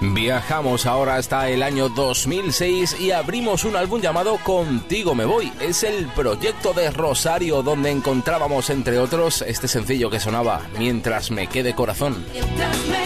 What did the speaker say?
Viajamos ahora hasta el año 2006 y abrimos un álbum llamado Contigo me voy. Es el proyecto de Rosario, donde encontrábamos, entre otros, este sencillo que sonaba Mientras me quede corazón.